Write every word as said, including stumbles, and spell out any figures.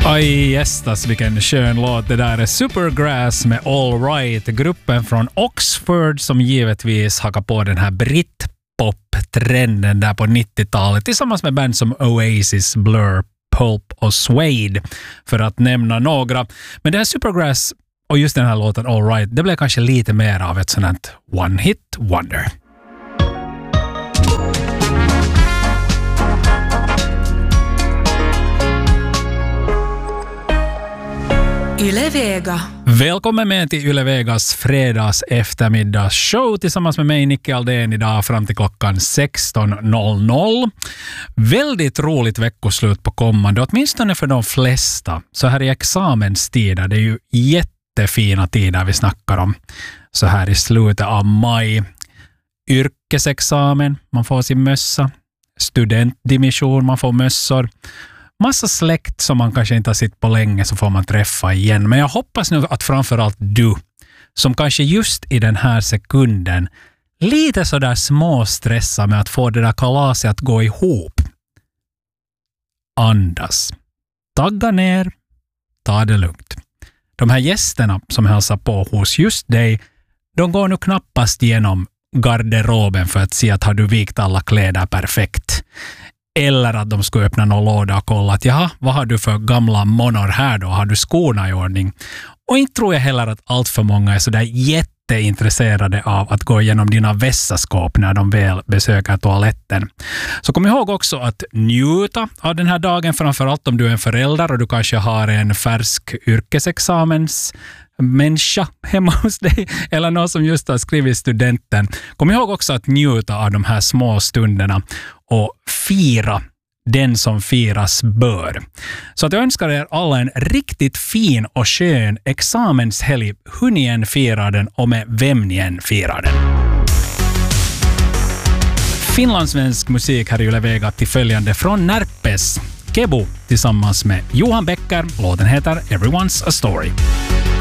Aj, gästas, vilken skön låt. Det där är Supergrass med All Right. Gruppen från Oxford som givetvis hakar på den här Britpop-trenden där på nittiotalet tillsammans med band som Oasis, Blur, Pulp och Suede för att nämna några. Men det här Supergrass och just den här låten All Right, det blev kanske lite mer av ett sådant one-hit wonder. Yle Vega. Välkommen med till Yle Vegas fredags eftermiddagsshow tillsammans med mig Nicky Aldén idag fram till klockan sexton noll noll. Väldigt roligt veckoslut på kommande, åtminstone för de flesta. Så här i examenstider, det är ju jättefina tider vi snackar om. Så här i slutet av maj. Yrkesexamen, man får sin mössa. Studentdimission, man får mössor. Massa släkt som man kanske inte har sett på länge så får man träffa igen. Men jag hoppas nu att framförallt du, som kanske just i den här sekunden lite sådär småstressar med att få det där kalaset att gå ihop. Andas. Tagga ner. Ta det lugnt. De här gästerna som hälsar på hos just dig, de går nu knappast igenom garderoben för att se att har du vikt alla kläder perfekt. Eller att de ska öppna någon låda och kolla att jaha, vad har du för gamla monor här då? Har du skorna i ordning? Och inte tror jag heller att allt för många är så där jätteintresserade av att gå igenom dina vässaskåp när de väl besöker toaletten. Så kom ihåg också att njuta av den här dagen, framförallt om du är en förälder och du kanske har en färsk yrkesexamens människa hemma hos dig eller någon som just har skrivit studenten. Kom ihåg också att njuta av de här små stunderna och fira den som firas bör. Så att jag önskar er alla en riktigt fin och skön examenshelg, hur ni än firar den och med vem ni än firar den. Finlandssvensk musik här i Yle Vega till följande från Närpes. Kebo tillsammans med Johan Becker. Låten heter Everyone's a Story.